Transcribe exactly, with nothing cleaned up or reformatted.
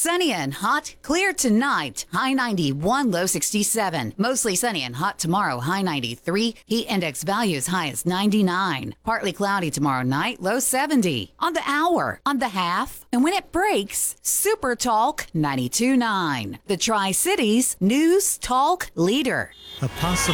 Sunny and hot, clear tonight. High ninety-one, low sixty-seven. Mostly sunny and hot tomorrow, high ninety-three. Heat index values high as ninety-nine. Partly cloudy tomorrow night, low seventy. On the hour, on the half, and when it breaks, Super Talk ninety-two point nine. The Tri-Cities News Talk Leader. A possible